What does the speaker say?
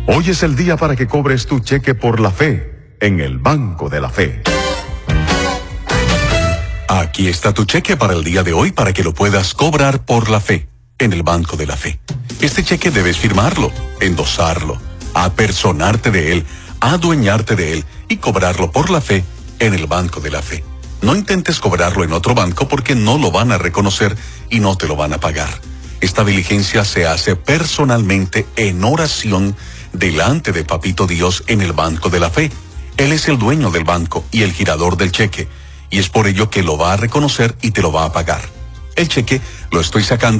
Hoy es el día para que cobres tu cheque por la fe en el Banco de la Fe. Aquí está tu cheque para el día de hoy para que lo puedas cobrar por la fe en el Banco de la Fe. Este cheque debes firmarlo, endosarlo, apersonarte de él, adueñarte de él y cobrarlo por la fe en el Banco de la Fe. No intentes cobrarlo en otro banco porque no lo van a reconocer y no te lo van a pagar. Esta diligencia se hace personalmente en oración delante de Papito Dios en el Banco de la Fe. Él es el dueño del banco y el girador del cheque, y es por ello que lo va a reconocer y te lo va a pagar. El cheque lo estoy sacando